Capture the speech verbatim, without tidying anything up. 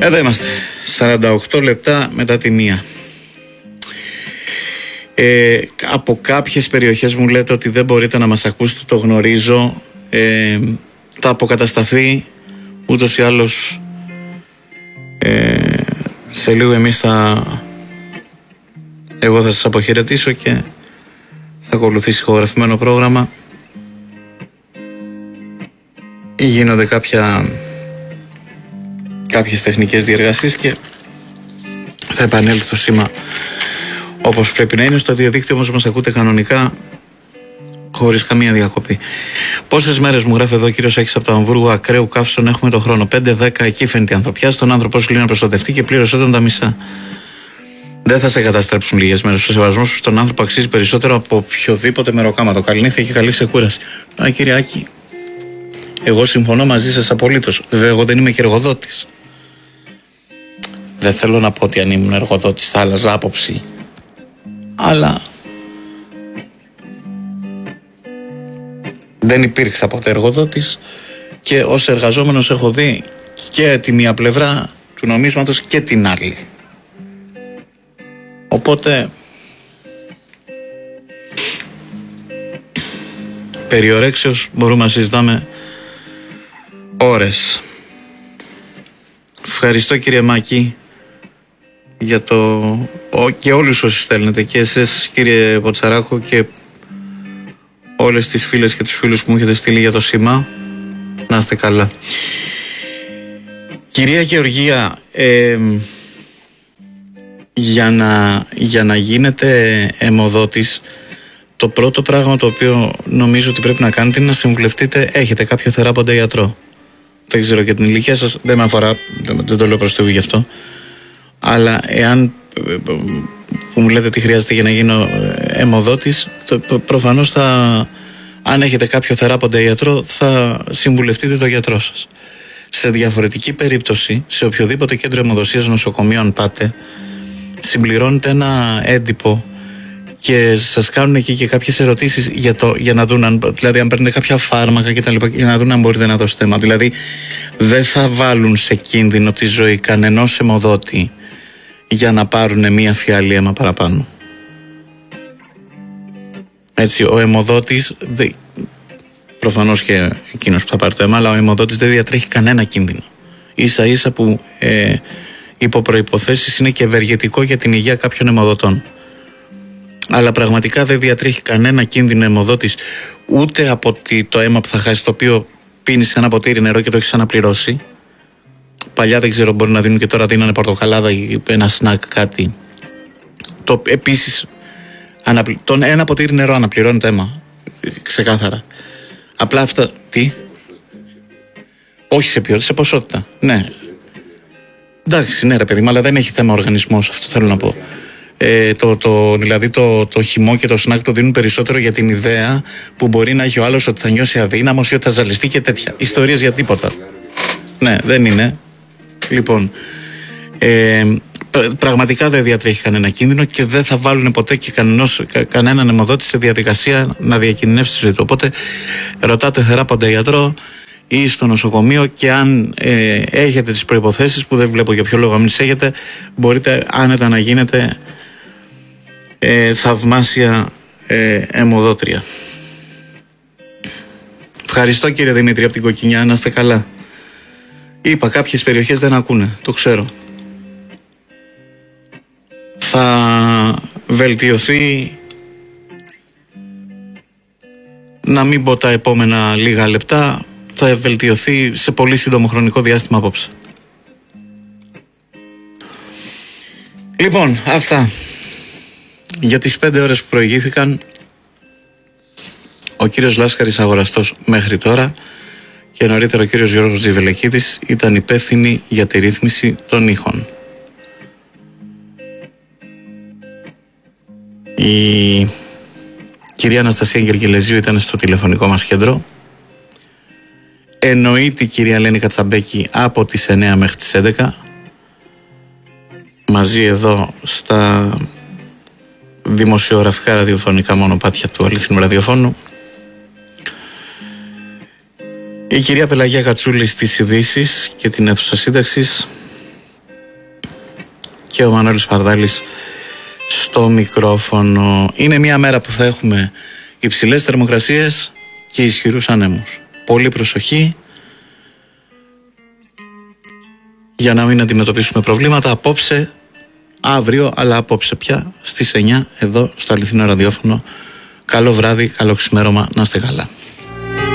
Εδώ είμαστε, σαράντα οκτώ λεπτά μετά τη μία. Ε, από κάποιες περιοχές μου λέτε ότι δεν μπορείτε να μας ακούσετε, το γνωρίζω. Ε, θα αποκατασταθεί ούτως ή άλλως. Ε, σε λίγο εμείς θα... Εγώ θα σας αποχαιρετήσω και θα ακολουθήσει ηχογραφημένο πρόγραμμα. Γίνονται κάποια... κάποιες τεχνικές διεργασίες και θα επανέλθει το σήμα όπως πρέπει να είναι. Στο διαδίκτυο όμως μας ακούτε κανονικά, χωρίς καμία διακοπή. Πόσες μέρες μου γράφει εδώ ο κύριος Άκης από το Αμβούργο, ακραίου καύσων έχουμε το χρόνο? πέντε δέκα, εκεί φαίνεται η ανθρωπιά. Στον άνθρωπο σου λέει να προστατευτεί και πλήρωσε τον τα μισά. Δεν θα σε καταστρέψουν λίγες μέρες. Ο σεβασμός σου στον άνθρωπο αξίζει περισσότερο από οποιοδήποτε μεροκάματο. Καλή νύχτα και καλή ξεκούραση. Α, κύριε Άκη, εγώ συμφωνώ μαζί σας απολύτως. Βέβαια, εγώ δεν είμαι και εργοδότης. Δεν θέλω να πω ότι αν ήμουν εργοδότης θα άλλαζα άποψη. Αλλά δεν υπήρξα ποτέ εργοδότης και ως εργαζόμενος έχω δει και τη μία πλευρά του νομίσματος και την άλλη. Οπότε περιορέξεως μπορούμε να συζητάμε ώρες. Ευχαριστώ κύριε Μάκη για το... και όλους όσοι στέλνετε, και εσείς κύριε Ποτσαράκο και όλες τις φίλες και τους φίλους που μου έχετε στείλει για το σήμα. Να είστε καλά. Κυρία Γεωργία, ε, για, να, για να γίνετε αιμοδότης, το πρώτο πράγμα το οποίο νομίζω ότι πρέπει να κάνετε είναι να συμβουλευτείτε. Έχετε κάποιο θεράποντα γιατρό? Δεν ξέρω και την ηλικία σας, δεν με αφορά, δεν το λέω προς Θεού γι' αυτό. Αλλά εάν που μου λέτε τι χρειάζεται για να γίνω αιμοδότης, προφανώς θα, αν έχετε κάποιο θεράποντα γιατρό, θα συμβουλευτείτε τον γιατρό σας. Σε διαφορετική περίπτωση, σε οποιοδήποτε κέντρο αιμοδοσίας, νοσοκομείων πάτε, συμπληρώνετε ένα έντυπο και σας κάνουν εκεί και κάποιες ερωτήσεις για, το, για να δουν αν, δηλαδή αν παίρνετε κάποια φάρμακα και τα λοιπά, για να δουν αν μπορείτε να δώσετε αίμα. Δηλαδή δεν θα βάλουν σε κίνδυνο τη ζωή κανενός αιμοδότη για να πάρουν μία φιάλη αίμα παραπάνω. Έτσι, ο αιμοδότης, δε, προφανώς και εκείνος που θα πάρει το αίμα, αλλά ο αιμοδότης δεν διατρέχει κανένα κίνδυνο. Ίσα ίσα που ε, υπό προϋποθέσεις είναι και ευεργετικό για την υγεία κάποιων αιμοδοτών. Αλλά πραγματικά δεν διατρέχει κανένα κίνδυνο αιμοδότης, ούτε από το αίμα που θα χάσει, το οποίο πίνεις ένα ποτήρι νερό και το έχεις αναπληρώσει. Παλιά δεν ξέρω, μπορεί να δίνουν και τώρα δίνανε πορτοκαλάδα ή ένα σνακ, κάτι. Το, επίσης, αναπλη... τον ένα ποτήρι νερό αναπληρώνει το αίμα. Ξεκάθαρα. Απλά αυτά. Τι? Όχι σε ποιότητα, σε ποσότητα. Ναι. Εντάξει, ναι, ρε παιδί μου, αλλά δεν έχει θέμα ο οργανισμός, αυτό θέλω να πω. Ε, το, το, δηλαδή το, το χυμό και το σνακ το δίνουν περισσότερο για την ιδέα που μπορεί να έχει ο άλλος ότι θα νιώσει αδύναμος ή ότι θα ζαλιστεί και τέτοια. Ιστορίες για τίποτα. Ναι, δεν είναι. Λοιπόν, ε, πραγματικά δεν διατρέχει κανένα κίνδυνο και δεν θα βάλουν ποτέ και κανένας, κα, κανέναν αιμοδότη σε διαδικασία να διακινδυνεύσει τη ζωή του. Οπότε ρωτάτε θεράποντα γιατρό ή στο νοσοκομείο, και αν ε, έχετε τις προϋποθέσεις, που δεν βλέπω για ποιο λόγο να μην τις έχετε, μπορείτε άνετα να γίνετε ε, θαυμάσια ε, αιμοδότρια. Ευχαριστώ κύριε Δημήτρη από την Κοκκινιά, να είστε καλά. Είπα, κάποιες περιοχές δεν ακούνε, το ξέρω. Θα βελτιωθεί, να μην πω τα επόμενα λίγα λεπτά, θα βελτιωθεί σε πολύ σύντομο χρονικό διάστημα απόψε. Λοιπόν, αυτά για τις πέντε ώρες που προηγήθηκαν. Ο κύριος Λάσκαρης αγοραστός μέχρι τώρα και νωρίτερα ο κύριος Γιώργος Τζιβελεκίδης ήταν υπεύθυνοι για τη ρύθμιση των ήχων. Η κυρία Αναστασία Γεργελεζίου ήταν στο τηλεφωνικό μας κέντρο. Εννοείται η κυρία Ελένη Κατσαμπέκη από τις εννιά μέχρι τις έντεκα. Μαζί εδώ στα δημοσιογραφικά ραδιοφωνικά μονοπάτια του αληθινού ραδιοφώνου. Η κυρία Πελαγία Κατσούλη στις ειδήσεις και την αίθουσα σύνταξης. και ο Μανώλης Παρδάλης στο μικρόφωνο. Είναι μια μέρα που θα έχουμε υψηλές θερμοκρασίες και ισχυρούς ανέμους. Πολύ προσοχή για να μην αντιμετωπίσουμε προβλήματα απόψε, αύριο, αλλά απόψε πια στις εννιά εδώ στο Αληθινό Ραδιόφωνο. Καλό βράδυ, καλό ξημέρωμα, να είστε καλά.